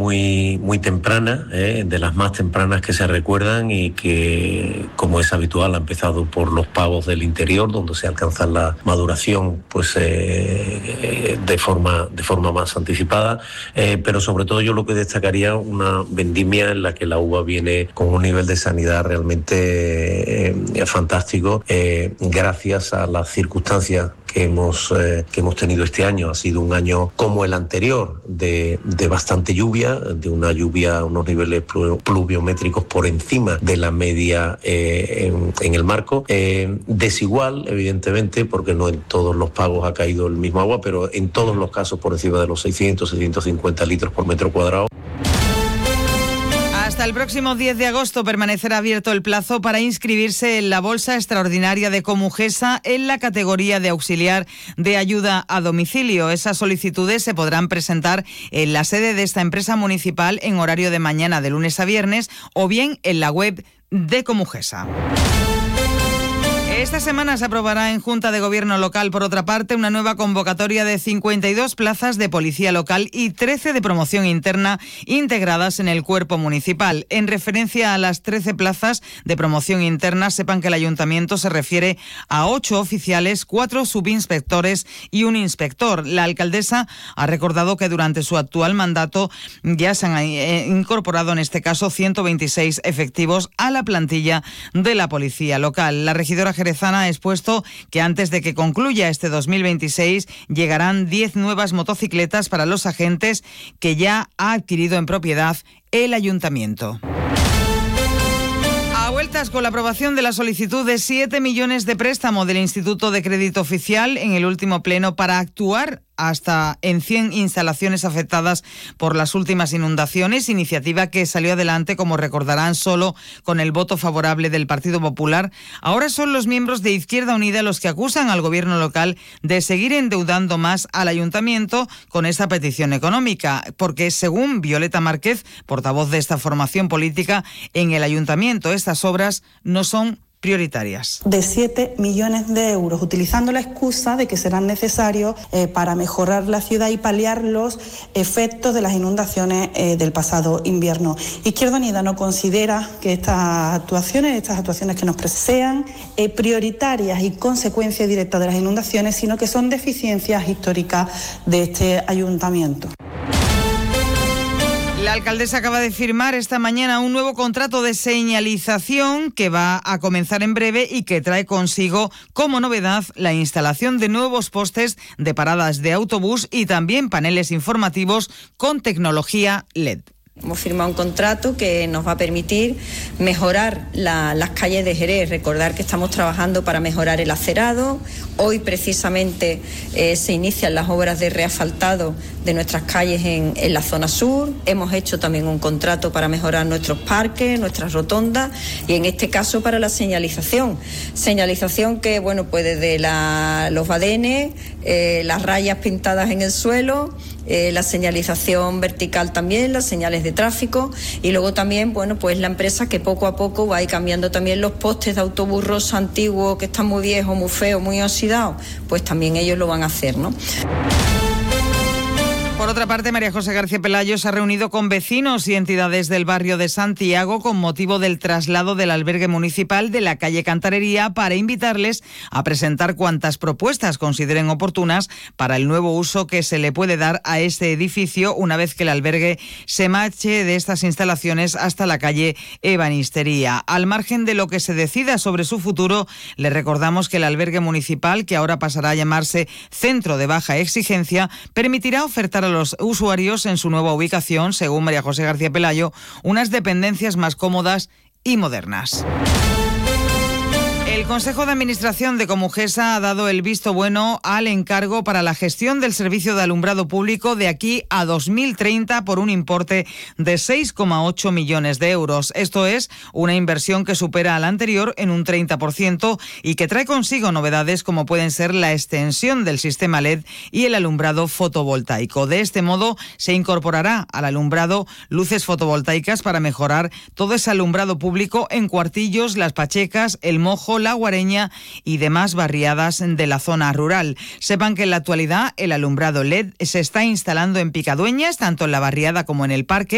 muy temprana, de las más tempranas que se recuerdan, y que, como es habitual, ha empezado por los pavos del interior, donde se alcanza la maduración pues de forma más anticipada, pero sobre todo yo lo que destacaría una vendimia en la que la uva viene con un nivel de sanidad realmente fantástico, gracias a las circunstancias que hemos tenido este año. Ha sido un año como el anterior, de bastante lluvia, de unos niveles pluviométricos por encima de la media en el marco. Desigual, evidentemente, porque no en todos los pagos ha caído el mismo agua, pero en todos los casos por encima de los 650 litros por metro cuadrado. Hasta el próximo 10 de agosto permanecerá abierto el plazo para inscribirse en la bolsa extraordinaria de Comujesa en la categoría de auxiliar de ayuda a domicilio. Esas solicitudes se podrán presentar en la sede de esta empresa municipal en horario de mañana de lunes a viernes, o bien en la web de Comujesa. Esta semana se aprobará en Junta de Gobierno local, por otra parte, una nueva convocatoria de 52 plazas de policía local y 13 de promoción interna integradas en el cuerpo municipal. En referencia a las 13 plazas de promoción interna, sepan que el ayuntamiento se refiere a 8 oficiales, 4 subinspectores y un inspector. La alcaldesa ha recordado que durante su actual mandato ya se han incorporado, en este caso, 126 efectivos a la plantilla de la policía local. La regidora Jerezana ha expuesto que antes de que concluya este 2026 llegarán 10 nuevas motocicletas para los agentes que ya ha adquirido en propiedad el ayuntamiento. A vueltas con la aprobación de la solicitud de 7 millones de préstamo del Instituto de Crédito Oficial en el último pleno para actuar hasta en 100 instalaciones afectadas por las últimas inundaciones, iniciativa que salió adelante, como recordarán, solo con el voto favorable del Partido Popular. Ahora son los miembros de Izquierda Unida los que acusan al gobierno local de seguir endeudando más al ayuntamiento con esta petición económica, porque según Violeta Márquez, portavoz de esta formación política, en el ayuntamiento estas obras no son prioritarias. De 7 millones de euros, utilizando la excusa de que serán necesarios para mejorar la ciudad y paliar los efectos de las inundaciones del pasado invierno. Izquierda Unida no considera que estas actuaciones que nos sean prioritarias y consecuencia directa de las inundaciones, sino que son deficiencias históricas de este ayuntamiento. La alcaldesa acaba de firmar esta mañana un nuevo contrato de señalización que va a comenzar en breve y que trae consigo como novedad la instalación de nuevos postes de paradas de autobús y también paneles informativos con tecnología LED. Hemos firmado un contrato que nos va a permitir mejorar las calles de Jerez. Recordar que estamos trabajando para mejorar el acerado. Hoy precisamente se inician las obras de reasfaltado de nuestras calles en la zona sur. Hemos hecho también un contrato para mejorar nuestros parques, nuestras rotondas y en este caso para la señalización. Señalización que, bueno, pues desde los badenes, las rayas pintadas en el suelo, la señalización vertical también, las señales de tráfico y luego también, bueno, pues la empresa que poco a poco va a ir cambiando también los postes de autobús rosa antiguos que están muy viejos, muy feos, muy oxidados, pues también ellos lo van a hacer, ¿no? Por otra parte, María José García Pelayo se ha reunido con vecinos y entidades del barrio de Santiago con motivo del traslado del albergue municipal de la calle Cantarería para invitarles a presentar cuantas propuestas consideren oportunas para el nuevo uso que se le puede dar a este edificio una vez que el albergue se marche de estas instalaciones hasta la calle Ebanistería. Al margen de lo que se decida sobre su futuro, le recordamos que el albergue municipal, que ahora pasará a llamarse Centro de Baja Exigencia, permitirá ofertar a los usuarios en su nueva ubicación, según María José García Pelayo, unas dependencias más cómodas y modernas. El Consejo de Administración de Comujesa ha dado el visto bueno al encargo para la gestión del servicio de alumbrado público de aquí a 2030 por un importe de 6,8 millones de euros. Esto es una inversión que supera a la anterior en un 30% y que trae consigo novedades como pueden ser la extensión del sistema LED y el alumbrado fotovoltaico. De este modo se incorporará al alumbrado luces fotovoltaicas para mejorar todo ese alumbrado público en Cuartillos, Las Pachecas, El Mojo, La Guareña y demás barriadas de la zona rural. Sepan que en la actualidad el alumbrado LED se está instalando en Picadueñas, tanto en la barriada como en el parque.